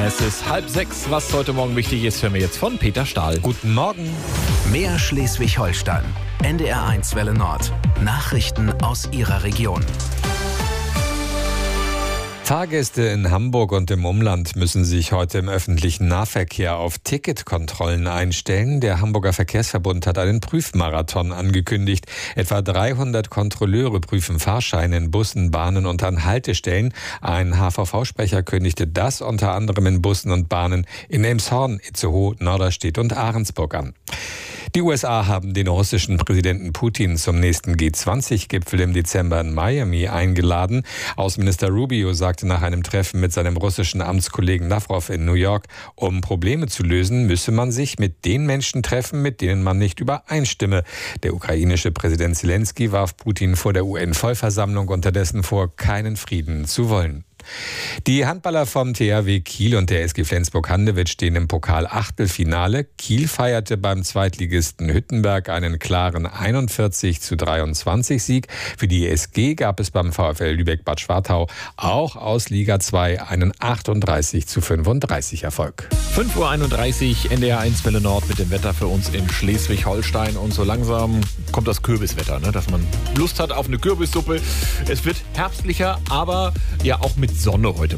Es ist 5:30. Was heute Morgen wichtig ist, hören wir jetzt von Peter Stahl. Guten Morgen. Mehr Schleswig-Holstein. NDR1 Welle Nord. Nachrichten aus Ihrer Region. Fahrgäste in Hamburg und im Umland müssen sich heute im öffentlichen Nahverkehr auf Ticketkontrollen einstellen. Der Hamburger Verkehrsverbund hat einen Prüfmarathon angekündigt. Etwa 300 Kontrolleure prüfen Fahrscheine in Bussen, Bahnen und an Haltestellen. Ein HVV-Sprecher kündigte das unter anderem in Bussen und Bahnen in Elmshorn, Itzehoe, Norderstedt und Ahrensburg an. Die USA haben den russischen Präsidenten Putin zum nächsten G20-Gipfel im Dezember in Miami eingeladen. Außenminister Rubio sagte nach einem Treffen mit seinem russischen Amtskollegen Lavrov in New York, um Probleme zu lösen, müsse man sich mit den Menschen treffen, mit denen man nicht übereinstimme. Der ukrainische Präsident Zelensky warf Putin vor der UN-Vollversammlung unterdessen vor, keinen Frieden zu wollen. Die Handballer vom THW Kiel und der SG Flensburg-Handewitt stehen im Pokal-Achtelfinale. Kiel feierte beim Zweitligisten Hüttenberg einen klaren 41:23 Sieg. Für die SG gab es beim VfL Lübeck-Bad Schwartau auch aus Liga 2 einen 38:35 Erfolg. 5:31 Uhr, NDR1 Welle Nord mit dem Wetter für uns in Schleswig-Holstein. Und so langsam kommt das Kürbiswetter, dass man Lust hat auf eine Kürbissuppe. Es wird herbstlicher, aber ja auch mit Sonne heute